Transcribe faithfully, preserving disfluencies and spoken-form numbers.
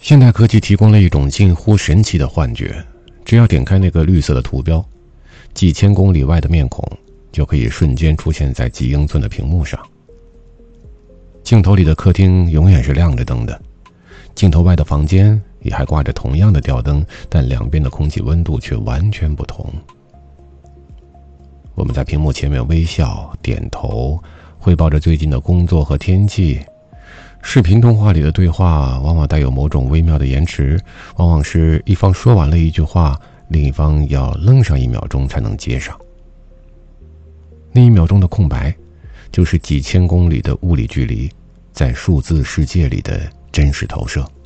现代科技提供了一种近乎神奇的幻觉，只要点开那个绿色的图标，几千公里外的面孔就可以瞬间出现在几英寸的屏幕上。镜头里的客厅永远是亮着灯的，镜头外的房间也还挂着同样的吊灯，但两边的空气温度却完全不同。我们在屏幕前面微笑点头，汇报着最近的工作和天气。视频通话里的对话往往带有某种微妙的延迟，往往是一方说完了一句话，另一方要愣上一秒钟才能接上。那一秒钟的空白，就是几千公里的物理距离在数字世界里的真实投射。